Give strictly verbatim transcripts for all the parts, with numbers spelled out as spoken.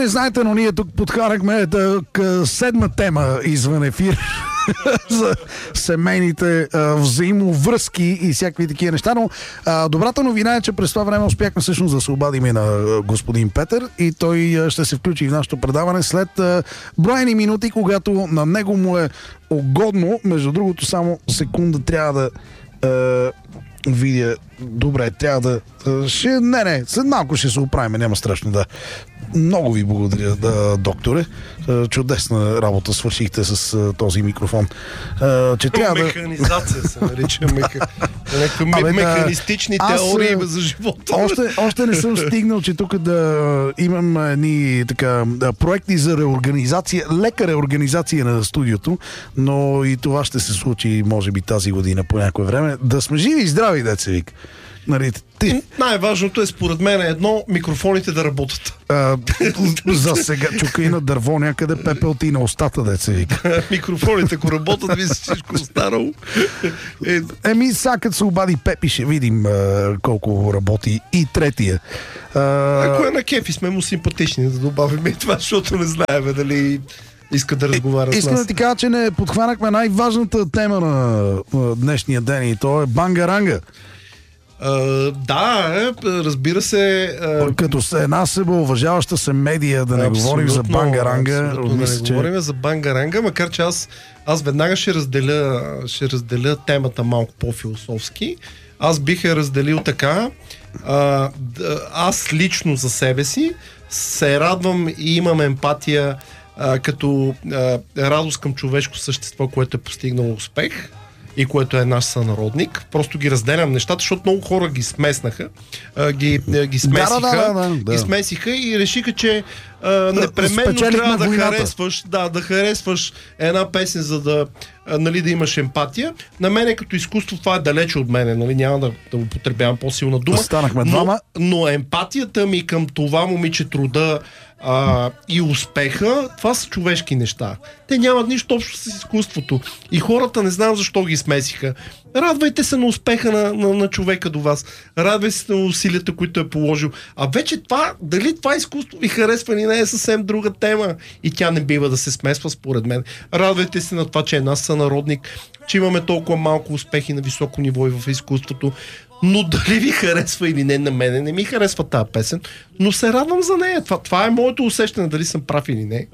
не знаете, но ние тук подкарахме да, седма тема извън ефир за семейните а, взаимовръзки и всякакви такива неща, но а, добрата новина е, че през това време успяхме всъщност да се обадим и на а, господин Петър и той а, ще се включи в нашото предаване след а, броени минути, когато на него му е угодно. Между другото, само секунда трябва да а, видя. Добре, трябва да... Ще, не, не, след малко ще се оправим, няма страшно, да. Много ви благодаря, да, докторе. Чудесна работа свършихте с този микрофон. Че трябва да... Механизация се нарича. Меха... Абе, механистични да, теории аз, за живота. Още, още не съм стигнал, че тук да имам едни така, да, проекти за реорганизация, лека реорганизация на студиото, но и това ще се случи, може би, тази година по някое време. Да сме живи и здрави, деца вик. Нали, ти... Най-важното е според мен едно, микрофоните да работят. А, за сега чука и на дърво някъде, пепел ти на устата, деца вика. Микрофоните, ако работят, ви всичко останало. Е... Еми, сега като се обади Пепи, ще видим а, колко работи и третия. А... Ако е на кефи, сме му симпатични, да добавим и това, защото не знаем дали иска да разговаря е, с нас. Искам да ти кажа, че не подхванахме най-важната тема на днешния ден и то е бангаранга. Uh, да, разбира се. Uh, Като се една себеуважаваща се медия, да не говорим за бангаранга. Да не че... говорим за бангаранга, макар че аз, аз веднага ще разделя, ще разделя темата малко по-философски. Аз бих я разделил така. Uh, аз лично за себе си се радвам и имам емпатия uh, като uh, радост към човешко същество, което е постигнало успех и което е наш сънародник. Просто ги разделям нещата, защото много хора ги смеснаха, а, ги, ги смесиха, да, да, да, да. ги смесиха и решиха, че а, непременно трябва да харесваш, да, да харесваш една песен, за да, а, нали, да имаш емпатия. На мен като изкуство това е далече от мене, нали, няма да, да употребявам по-силна дума. Станахме но, двама. но емпатията ми към това момиче, труда А, и успеха, това са човешки неща. Те нямат нищо общо с изкуството. И хората не знам защо ги смесиха. Радвайте се на успеха на, на, на човека до вас. Радвайте се на усилията, които е положил. А вече това, дали това изкуство ви харесва или не, е съвсем друга тема. И тя не бива да се смесва, според мен. Радвайте се на това, че е наш сънародник, че имаме толкова малко успехи на високо ниво и в изкуството. Но дали ви харесва или не, на мене не ми харесва тази песен, но се радвам за нея. Това, това е моето усещане, дали съм прав или не.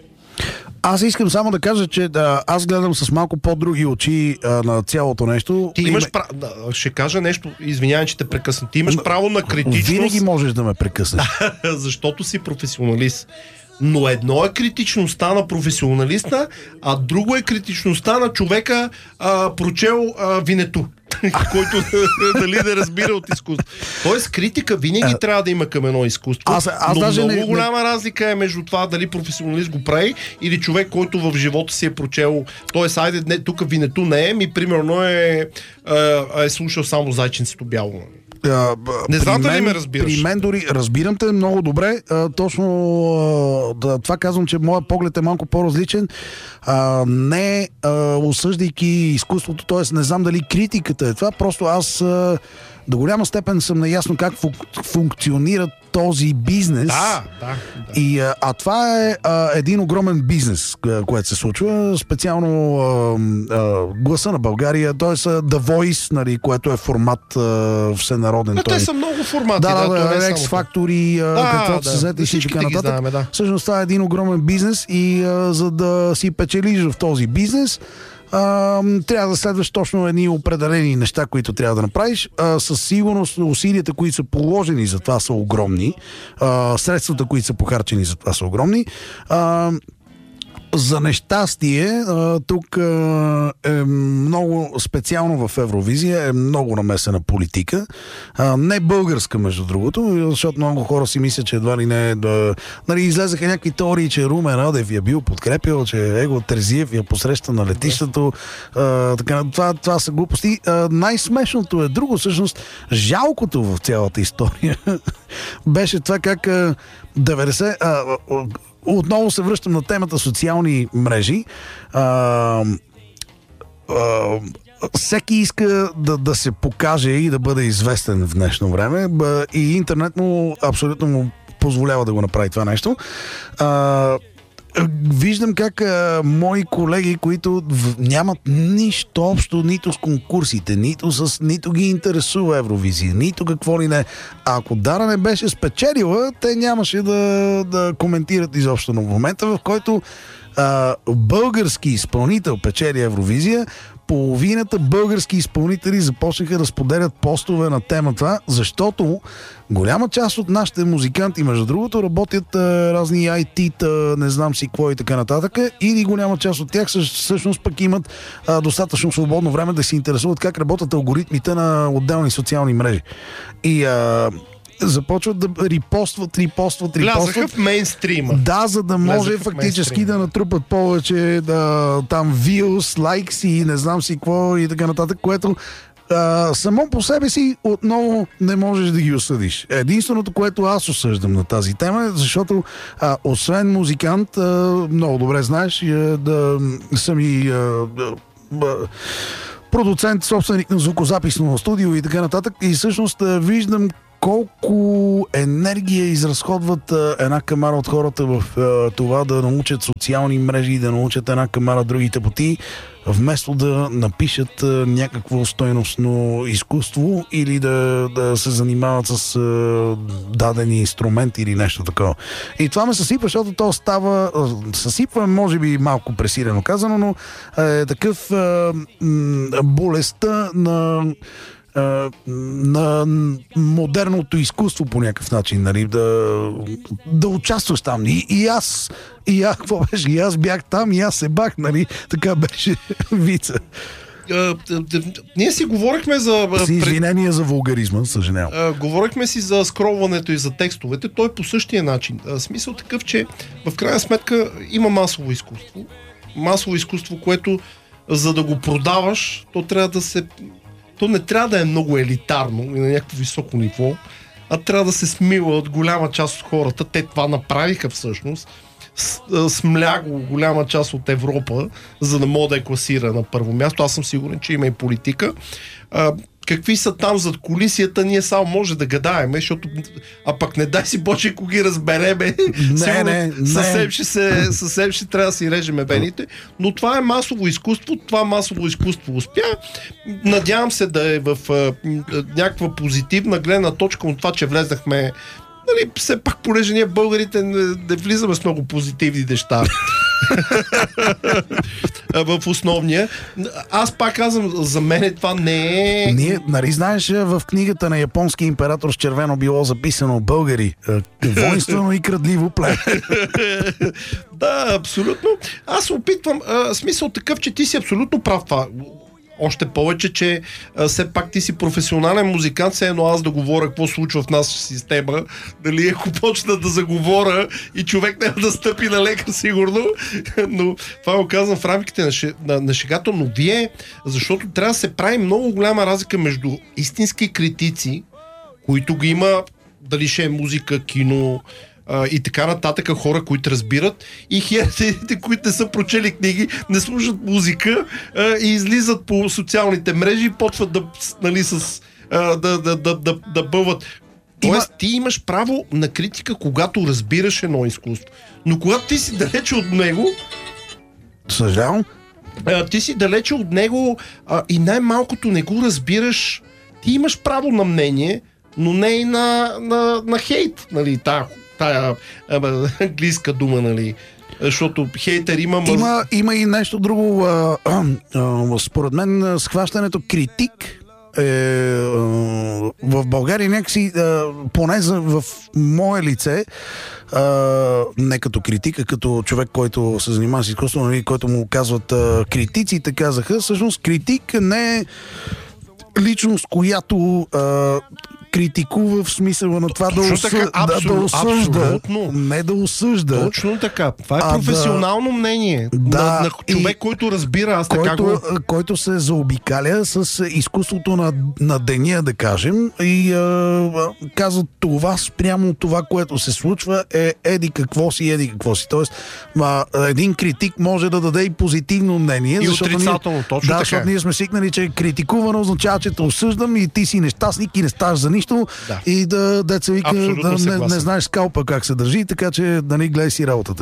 Аз искам само да кажа, че да, аз гледам с малко по-други очи а, на цялото нещо. Ти имаш право, да, ще кажа нещо, извинявай, че те прекъсна. Ти имаш но, право на критичност. Винаги можеш да ме прекъснеш. Защото си професионалист. Но едно е критичността на професионалиста, а друго е критичността на човека, а, прочел а, Винету, който дали да разбира от изкуство. Тоест критика винаги а, трябва да има към едно изкуство, аз, аз но даже много не, голяма не... разлика е между това дали професионалист го прави или човек, който в живота си е прочел. Тоест, айде, не, тук Винету не е, ми примерно е, е, е слушал само Зайченцето бяло. А, не знам дали ме разбираш. При мен дори разбирам те много добре. А, точно а, да, това казвам, че моят поглед е малко по-различен. А, не а, осъждайки изкуството, т.е. не знам дали критиката е това. Просто аз а, до голяма степен съм наясно как фу- функционира този бизнес. Да, да, да. И, а, а това е а, един огромен бизнес, което се случва. Специално а, а, Гласа на България, т.е. The Voice, нали, което е формат а, всенароден. Но той... те са много формати. Да, да, да, да X-Factor, да, каквото да, се взете и така нататък. Знаем, да. Всъщност това е един огромен бизнес и а, за да си печелиш в този бизнес, Uh, трябва да следваш точно едни определени неща, които трябва да направиш. Uh, със сигурност усилията, които са положени за това, са огромни. Uh, средствата, които са похарчени за това, са огромни. Uh, За нещастие, тук е много специално в Евровизия, е много намесена политика. Не българска, между другото, защото много хора си мислят, че едва ли не... Да, нали, излезаха някакви теории, че Румен Радев я бил подкрепил, че Его Терзиев я посреща на летището. Така, това, това са глупости. Най-смешното е друго, всъщност, жалкото в цялата история беше това как деветдесет... Отново се връщам на темата социални мрежи. А, а, всеки иска да, да се покаже и да бъде известен в днешно време. И интернет му абсолютно му позволява да го направи това нещо. А, виждам как а, мои колеги, които в, нямат нищо общо нито с конкурсите, нито с нито ги интересува Евровизия, нито какво ли не. А ако Дара не беше спечелила, те нямаше да, да коментират изобщо. Но в момента, в който а, български изпълнител печели Евровизия, половината български изпълнители започнаха да споделят постове на темата, защото голяма част от нашите музиканти, между другото, работят а, разни ай ти-та, не знам си какво и така нататък, или голяма част от тях всъщност пък имат а, достатъчно свободно време да се интересуват как работят алгоритмите на отделни социални мрежи. И а, започват да репостват, репостват, репостват. Влязаха в мейнстрима. Да, за да може фактически да натрупат повече да, там views, лайкс и не знам си какво и така нататък, което а, само по себе си отново не можеш да ги осъдиш. Единственото, което аз осъждам на тази тема е, защото а, освен музикант, а, много добре знаеш, а, да съм и а, а, продуцент, собственик на звукозаписно студио и така нататък, и всъщност виждам колко енергия изразходват а, една камара от хората в а, това да научат социални мрежи и да научат една камара другите поти, вместо да напишат а, някакво стойностно изкуство или да, да се занимават с а, дадени инструменти или нещо такова. И това ме съсипва, защото то става, съсипва, може би малко пресилено казано, но е такъв а, м, болестта на на модерното изкуство по някакъв начин, нали, да, да участваш там. И, и аз, и аз, какво беше? И аз бях там, и аз се бах, нали, така беше вица. Ние си говорихме за... С извинение за вулгаризма, съжалявам. Говорихме си за скролването и за текстовете. Той е по същия начин. Смисъл такъв, че в крайна сметка има масово изкуство. Масово изкуство, което за да го продаваш, то трябва да се... То не трябва да е много елитарно и на някакво високо ниво, а трябва да се смила от голяма част от хората. Те това направиха всъщност. Смля го голяма част от Европа, за да мога да е класира на първо място. Аз съм сигурен, че има и политика. А, какви са там зад колисията, ние само може да гадаем, защото а пък не дай си Боже, ако ги разбереме, не, не, не. Съвсем, ще се, съвсем ще трябва да си режеме вените, но това е масово изкуство, това масово изкуство успя. Надявам се да е в а, някаква позитивна гледна точка от това, че влезнахме, нали, все пак, понеже ние българите не, не влизаме с много позитивни неща в основния. Аз пак казвам, за мен това не е... Ние, нали знаеш, в книгата на японски император с червено било записано българи. Воинствено и крадливо племе. Да, абсолютно. Аз се опитвам, а, смисъл такъв, че ти си абсолютно прав това. Още повече, че а, все пак ти си професионален музикант, все едно аз да говоря какво случва в нашата система, дали ако почна да заговоря и човек няма да стъпи на лекар, сигурно, но това го казвам в рамките на, ше, на, на шегата, но вие, защото трябва да се прави много голяма разлика между истински критици, които ги има, дали ще е музика, кино, и така нататък, хора, които разбират, и херите, които не са прочели книги, не слушат музика а, и излизат по социалните мрежи и почват да, нали, с, а, да, да, да, да, да бъват. Тоест, ти имаш право на критика, когато разбираш едно изкуство. Но когато ти си далече от него, съжалявам, ти си далече от него а, и най-малкото не го разбираш, ти имаш право на мнение, но не и на, на, на хейт, нали, тая тая а, английска дума, нали, защото хейтер има... Има, има и нещо друго. А, а, а, според мен схващането критик е, а, в България някакси, а, поне за, в мое лице, а, не като критик, а като човек, който се занимава с изкуство, нали, който му казват а, критиците казаха, всъщност критик не е личност, която а, критикува в смисъла на това да, осъ... така, абсолют, да, да осъжда, абсолютно. Не да осъжда. Точно така. Това е професионално да, мнение да, на, на човек, и, който разбира. Аз който, така го... който се заобикаля с изкуството на, на деня, да кажем, и а, казва това спрямо това, което се случва е еди какво си, еди какво си. Тоест, а, един критик може да даде и позитивно мнение. И отрицателно, ние, точно да, така. защото ние сме свикнали, че критикувано означава, че те осъждам и ти си нещастник и не ставаш за нищо Да. и да, деца вика, Абсолютно да не, съгласен. не знаеш скалпа как се държи, така че да не гледай си работата.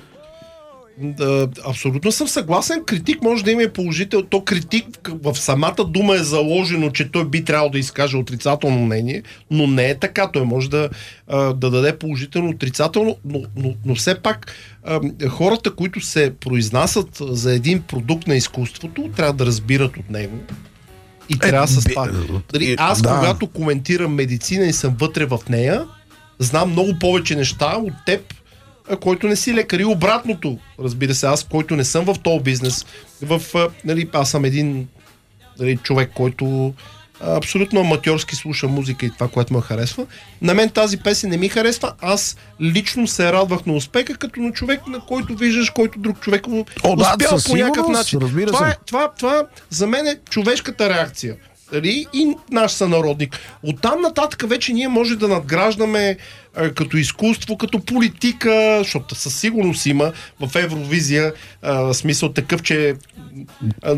Да, абсолютно съм съгласен. Критик може да има и положител. То критик в самата дума е заложено, че той би трябвало да изкаже отрицателно мнение, но не е така. Той може да, да даде положително, отрицателно, но, но, но все пак хората, които се произнасят за един продукт на изкуството, трябва да разбират от него. И трябва да се спа. Дали, аз, да. когато коментирам медицина и съм вътре в нея, знам много повече неща от теб, който не си лекар. И обратното, разбира се, аз, който не съм в този бизнес, в, нали, аз съм един, нали, човек, който абсолютно аматьорски слуша музика и това, което ме харесва. На мен тази песен не ми харесва. Аз лично се радвах на успеха, като на човек, на който виждаш, който друг човек О, успял да, по някакъв начин. Това, се. е, това, това за мен е човешката реакция. Дали? И наш сънародник. Оттам нататък вече ние може да надграждаме а, като изкуство, като политика, защото със сигурност има в Евровизия а, смисъл такъв, че а,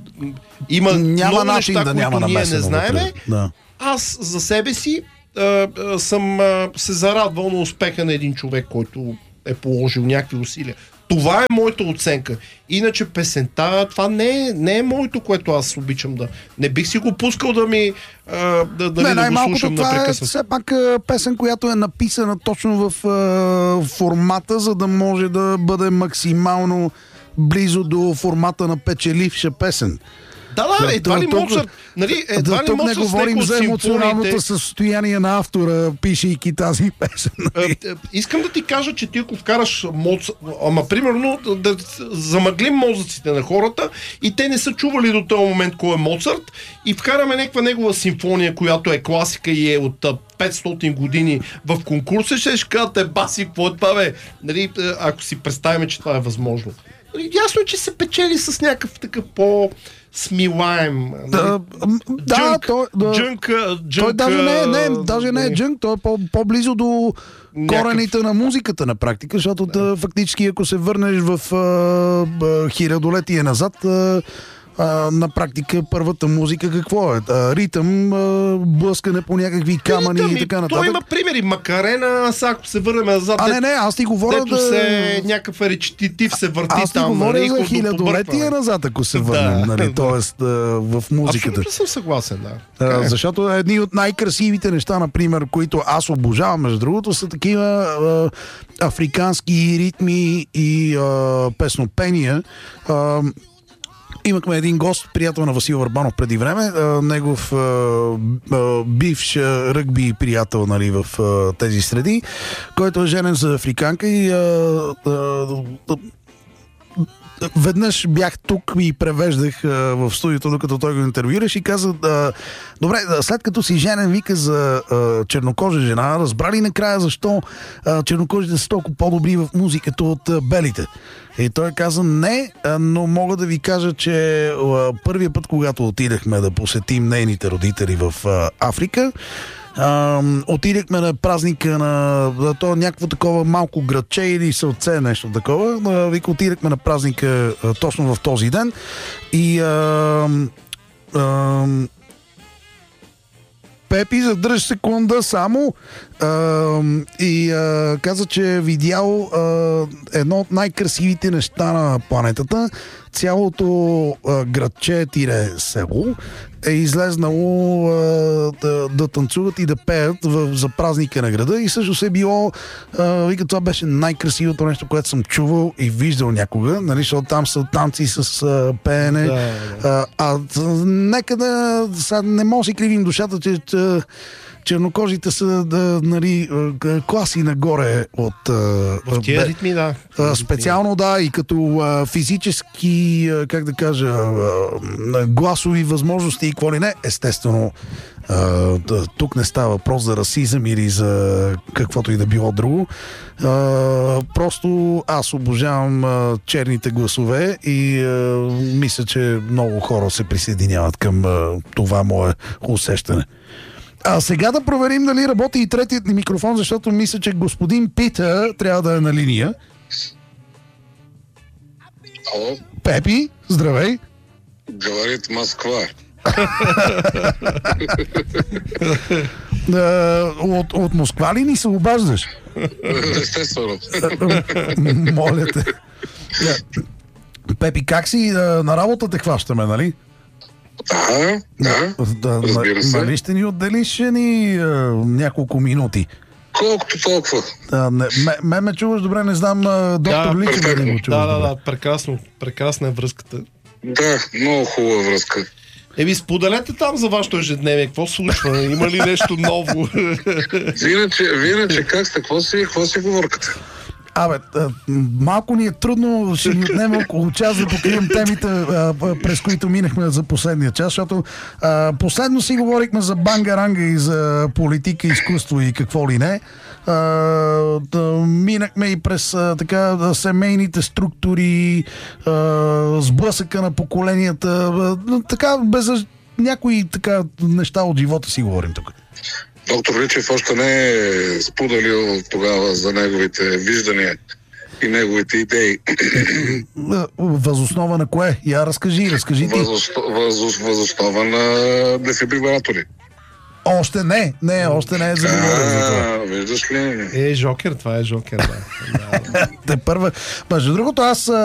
има няма много начин неща, да които няма ние не намесено знаеме. вътре. Да. Аз за себе си а, а, съм а, се зарадвал на успеха на един човек, който е положил някакви усилия. Това е моята оценка. Иначе песента, това не е, не е моето, което аз обичам да... Не бих си го пускал да ми... А, да, да, Не, да го най-малкото слушам това е непрекъснато. все пак а, песен, която е написана точно в а, формата, за да може да бъде максимално близо до формата на печеливша песен. Да, да, едва ли тук- Моцарт... Нали, едва Да, ли тук не Моцарт с говорим някои за от емоционалното симфониите... състояние на автора, пишейки тази песен. А, а, Искам да ти кажа, че ти ако вкараш Моцарт, ама примерно да, да замъглим мозъците на хората и те не са чували до този момент кой е Моцарт и вкараме някаква негова симфония, която е класика и е от а, петстотин години в конкурса, ще ще кажат, е баси, какво е това бе? Нали, ако си представим, че това е възможно. Нали, ясно е, че се печели с някакъв такъв по... смилаем. Да, м, да, Джънк, той, да, джънк, джънк, той даже не, е- не, даже не е не. джънк, той е по, по-близо до Някакъв- корените на музиката на практика, защото да. фактически ако се върнеш в а, а, хилядолетие назад, а, а, на практика първата музика какво е? А, ритъм, а, блъскане по някакви камъни Ритъм, и така нататък. Той има примери. Макарена, сега ако се върнем назад, А не, не, аз ти говоря дето да... се някакъв речитатив се върти Аз ти там. говоря нали, за хубаво хилядолетия побъркване. назад, ако се Да, върнем, нали, да. т.е. в музиката. Абсолютно съм съгласен, да. А, Така е. защото едни от най-красивите неща, например, които аз обожавам, между другото, са такива а, африкански ритми и а, песнопения. А, имахме един гост, приятел на Васил Върбанов преди време, а, негов а, а, бивш а, ръгби приятел, нали, в а, тези среди, който е женен за африканка и а, а, а, веднъж бях тук и превеждах а, в студиото, докато той го интервюираш и каза, а, добре, а, след като си женен, вика за а, чернокожа жена, разбрали накрая защо а, чернокожите са толкова по-добри в музиката от а, белите. И той каза, не, а, но мога да ви кажа, че а, първия път, когато отидахме да посетим нейните родители в а, Африка, Uh, отидехме на празника на, на то някакво такова малко градче или селце, нещо такова. Uh, вика, отидехме на празника uh, точно в този ден и uh, uh, Пепи, задръж секунда само а, и а, каза, че е видял а, едно от най-красивите неща на планетата. Цялото а, градче тире село е излезнало а, да, да танцуват и да пеят в, за празника на града и също се е било, а, вика, това беше най-красивото нещо, което съм чувал и виждал някога, нали, защото там са танци с а, пеене. Да, да. А, а нека да сега не може да си кривим душата, че, че чернокожите са да, нали, класи нагоре от... В тия ритми, да. А, специално, да, и като а, физически, а, как да кажа, а, гласови възможности и какво ли не, естествено, а, да, тук не става въпрос за расизъм или за каквото и да било друго. А, просто аз обожавам а, черните гласове и а, мисля, че много хора се присъединяват към а, това мое усещане. А сега да проверим дали работи и третият ни микрофон, защото мисля, че господин Питър трябва да е на линия. Алло, Пепи, здравей. говорит Москва. А, от, от Москва ли ни се обаждаш? Естествено. Моля те. Пепи, как си? На работа те хващаме, нали? Да, да, Да, разбира се. нали ще ни отделиш ни а, няколко минути? Колкото толкова. А, не, ме, ме ме чуваш добре, не знам, а, доктор Да, Личев да перфектно. го чуваш Да, да, добре. да, прекрасно. Прекрасна е връзката. Да, много хубава връзка. Еби, споделете там за вашето ежедневие. Какво случва? Има ли нещо ново? Вие иначе, вие иначе как сте? Какво си, какво си говорката? Абе, а, малко ни е трудно, ще ни отнеме около час да покрием темите, а, през които минахме за последния час, защото а, последно си говорихме за бангаранга и за политика, изкуство и какво ли не. А, да, минахме и през а, така семейните структури, а, сблъсъка на поколенията, а, така без някои така неща от живота си говорим тук. Доктор Личев още не е споделил тогава за неговите виждания и неговите идеи. Възоснова на кое? Я разкажи, разкажи ти. Възоснова на дефибрилатори. Още не, не, още не е заговорен за това. А, виждаш ли? Е, Жокер, това е Жокер, да. Да, да. Те първа. Между другото, аз